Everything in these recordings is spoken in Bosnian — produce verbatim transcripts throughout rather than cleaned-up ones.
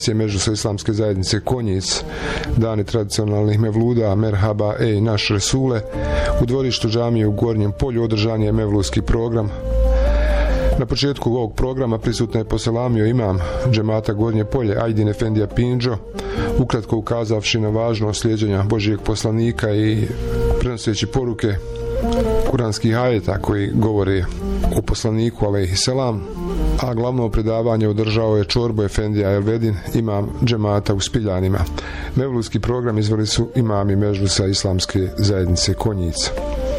Međusa islamske zajednice Konjic, dani tradicionalnih mevluda, merhaba, ej, naš Resule. U dvorištu džamije u Gornjem polju održan je mevludski program. Na početku ovog programa prisutno je poselamio imam džemata Gornje polje Ajdin Efendija Pindžo, ukratko ukazavši na važnost slijeđenja Božijeg poslanika i prenoseći poruke kuranskih ajeta koji govore o poslaniku alejhiselam, a glavno predavanje održao je Čorbo Efendija Elvedin, imam džemata u Spiljanima. Mevludski program izveli su imami Međlisa islamske zajednice Konjica.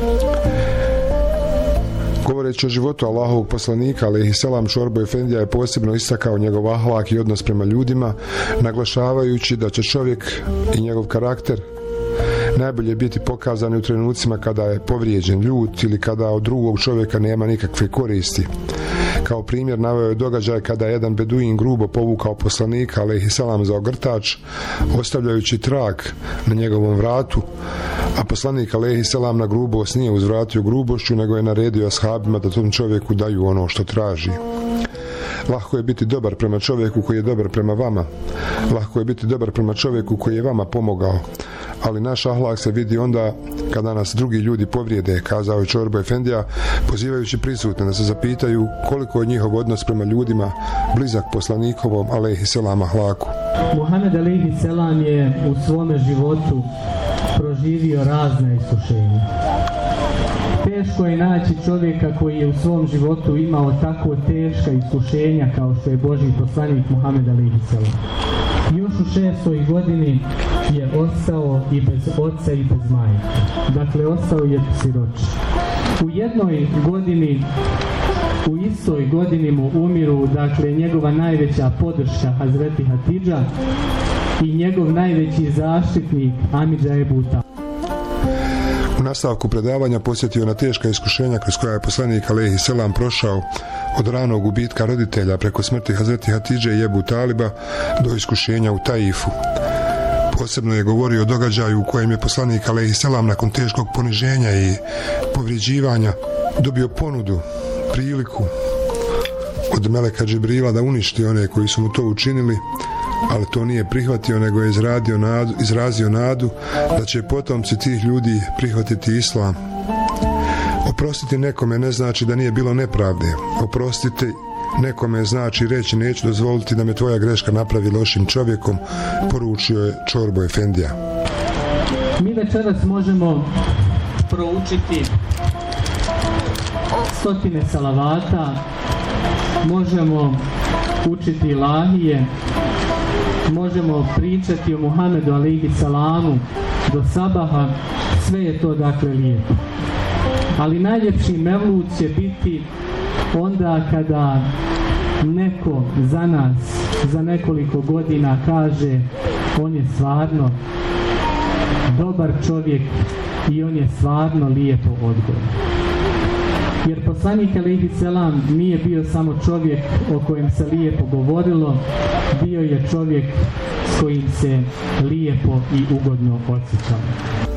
Govoreći o životu Allahovog poslanika alejhiselam, Čorbo Efendija je posebno istakao njegov ahlak i odnos prema ljudima, naglašavajući da će čovjek i njegov karakter najbolje biti pokazani u trenucima kada je povrijeđen, ljut ili kada od drugog čovjeka nema nikakve koristi. Kao primjer naveo je događaj kada je jedan beduin grubo povukao poslanika alejhiselam za ogrtač, ostavljajući trag na njegovom vratu, a poslanik alejhiselam na grubost nije uzvratio grubošću, nego je naredio ashabima da tom čovjeku daju ono što traži. Lahko je biti dobar prema čovjeku koji je dobar prema vama. Lahko je biti dobar prema čovjeku koji je vama pomogao. Ali naš ahlak se vidi onda kada nas drugi ljudi povrijede, kazao je Čorbo Efendija, pozivajući prisutne da se zapitaju koliko je njihov odnos prema ljudima blizak poslanikovom alejhiselam ahlaku. Muhammed alejhiselam je u svome životu proživio razne iskušenja. Teško je naći čovjeka koji je u svom životu imao tako teška iskušenja kao što je Božji poslanik Muhammed alejhiselam. Još u šestoj godini je ostao i bez oca i bez majke. Dakle, ostao je siroč. U jednoj godini, u istoj godini mu umiru, dakle, njegova najveća podrška Hazreti Hatidža i njegov najveći zaštitnik Amidža Ebu Talib. U nastavku predavanja posjetio na teška iskušenja kroz koja je poslanik alejhiselam prošao, od ranog gubitka roditelja preko smrti Hazreti Hatidže i Ebu Taliba do iskušenja u Taifu. Posebno je govorio o događaju u kojem je poslanik alejhiselam nakon teškog poniženja i povrijeđivanja dobio ponudu, priliku od meleka Džibrila da uništi one koji su mu to učinili, ali to nije prihvatio, nego je izradio nadu, izrazio nadu da će potomci tih ljudi prihvatiti islam. Oprostiti nekome ne znači da nije bilo nepravde. Oprostiti nekome znači reći neću dozvoliti da me tvoja greška napravi lošim čovjekom, poručio je Čorbo Efendija. Mi večeras možemo proučiti stotine salavata, možemo učiti ilahije, možemo pričati o Muhammedu alejhiselamu do sabaha, sve je to dakle lijepo. Ali najljepši mevlud će biti onda kada neko za nas za nekoliko godina kaže on je stvarno dobar čovjek i on je stvarno lijepo odgojen. Jer poslanik alejhiselam nije bio samo čovjek o kojem se lijepo govorilo, bio je čovjek s kojim se lijepo i ugodno osjećao.